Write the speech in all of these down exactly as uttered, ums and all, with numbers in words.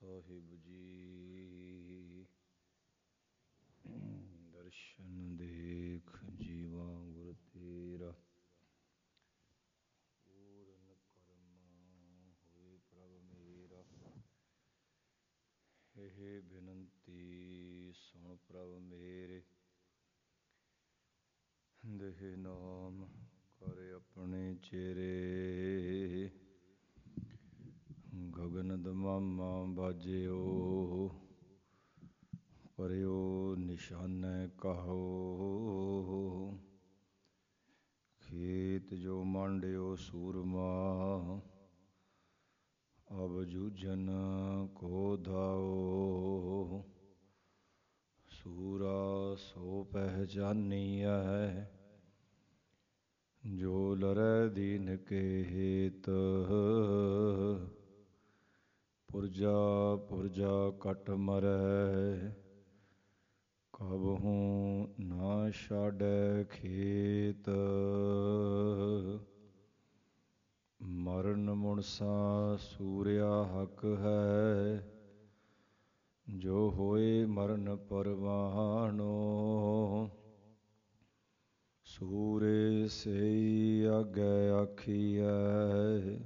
ਸਾਹਿਬ ਜੀ। ਦਰਸ਼ਨ ਦੇਖ ਜੀਵਾ ਗੁਰ ਤੇਰਾ, ਪੂਰਨ ਕਰਮ ਹੋਏ ਪ੍ਰਭ ਮੇਰਾ। ਇਹ ਬੇਨੰਤੀ ਸੁਣ ਪ੍ਰਭ ਮੇਰੇ, ਦੇਹ ਨਾਮ ਕਰ ਆਪਣੇ ਚੇਰੇ। ਗਗਨ ਦਮਾਮਾ ਬਾਜਿਓ, ਪਰਿਓ ਨਿਸ਼ਾਨੈ ਕਹੋ। ਖੇਤ ਜੋ ਮਾਂਡਿਓ ਸੂਰਮਾ, ਅਬ ਜੂਝਨ ਕੋ ਧਾਓ। ਸੂਰਾ ਸੋ ਪਹਿਚਾਨੀਐ, ਜੋ ਲਰੈ ਦੀਨ ਕੇ ਹੇਤ। ਪੁਰਜਾ ਪੁਰਜਾ ਕਟ ਮਰੈ, ਕਬਹੂ ਨਾ ਛਾਡੈ ਖੇਤ। ਮਰਨ ਮੁਣਸਾ ਸੂਰਿਆ ਹੱਕ ਹੈ, ਜੋ ਹੋਏ ਮਰਨ ਪਰਵਾਣੋ। ਸੂਰੇ ਸਈ ਆਗੇ ਆਖੀਐ,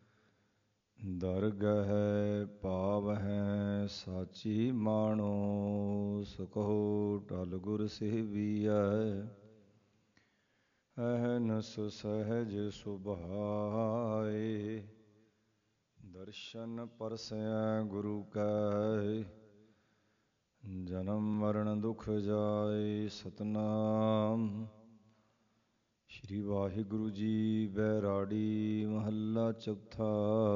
ਦਰਗਹਿ ਪਾਵਹਿ ਸਾਚੀ ਮਾਣੋ। ਸਕਹੁ ਟਲ ਗੁਰ ਸੇਵੀਐ, ਅਹਨਸ ਸਹਿਜ ਸੁਭਾਏ। ਦਰਸ਼ਨ ਪਰਸੈ ਗੁਰੂ ਕੈ, ਜਨਮ ਮਰਨ ਦੁਖ ਜਾਏ। ਸਤਿਨਾਮ ਸ੍ਰੀ ਵਾਹਿਗੁਰੂ ਜੀ। ਬੈਰਾੜੀ ਮਹੱਲਾ ਚੌਥਾ।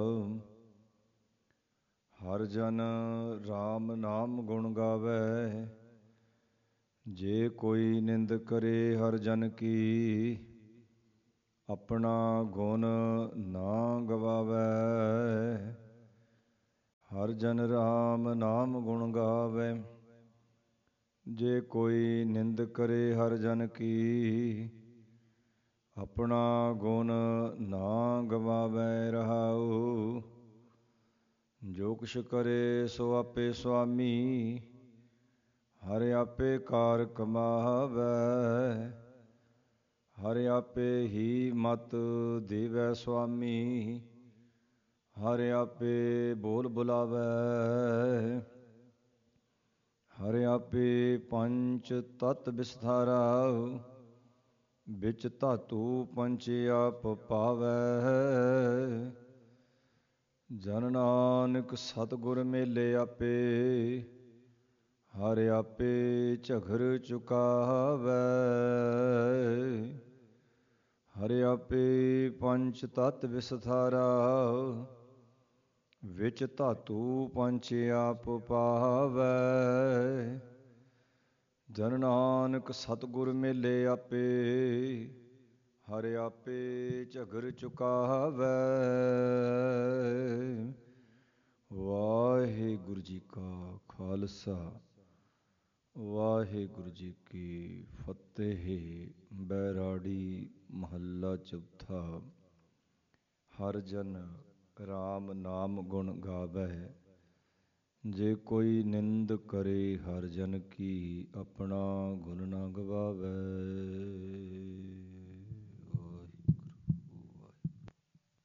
ਹਰ ਜਨ ਰਾਮ ਨਾਮ ਗੁਣ ਗਾਵੈ, ਜੇ ਕੋਈ ਨਿੰਦ ਕਰੇ ਹਰ ਜਨ ਕੀ। ਆਪਣਾ ਗੁਣ ਨਾ ਗਵਾਵੈ, ਹਰ ਜਨ ਰਾਮ ਨਾਮ ਗੁਣ ਗਾਵੈ। ਜੇ ਕੋਈ ਨਿੰਦ ਕਰੇ ਹਰ ਜਨ ਕੀ, ਆਪਣਾ ਗੁਣ ਨਾ ਗਵਾਵੈ। ਰਹਾਉ ਜੋ ਕੁਛ ਕਰੇ ਸੋ ਆਪੇ ਸੁਆਮੀ, ਹਰਿ ਆਪੇ ਕਾਰ ਕਮਾਵੈ। ਹਰਿ ਆਪੇ ਹੀ ਮਤ ਦੇਵੈ ਸੁਆਮੀ, ਹਰਿ ਆਪੇ ਬੋਲ ਬੁਲਾਵੈ। ਹਰਿ ਆਪੇ ਪੰਚ ਤਤ ਵਿਸਥਾਰਾ, ਵਿੱਚ ਧਾਤੂ ਪੰਚ ਆਪ ਪਾਵੈ। ਜਨ ਨਾਨਕ ਸਤਿਗੁਰ ਮੇਲੇ ਆਪੇ, ਹਰਿ ਆਪੇ ਝਗਰ ਚੁਕਾਵੈ। ਹਰਿ ਆਪੇ ਪੰਚ ਤਤ ਵਿਸਥਾਰਾ, ਵਿੱਚ ਧਾਤੂ ਪੰਚ ਆਪ ਪਾਵੈ। ਜਨ ਨਾਨਕ ਸਤਿਗੁਰ ਮੇਲੇ ਆਪੇ, ਹਰਿ ਆਪੇ ਝਗਰ ਚੁਕਾਵੈ। ਵਾਹਿਗੁਰੂ ਜੀ ਕਾ ਖਾਲਸਾ, ਵਾਹਿਗੁਰੂ ਜੀ ਕੀ ਫਤਿਹ। ਬੈਰਾੜੀ ਮਹੱਲਾ ਚੌਥਾ। ਹਰ ਜਨ ਰਾਮ ਨਾਮ ਗੁਣ ਗਾਵੈ, ਜੇ ਕੋਈ ਨਿੰਦ ਕਰੇ ਹਰ ਜਨ ਕੀ। ਆਪਣਾ ਗੁਣ ਨਾ ਗਵਾਵੈ।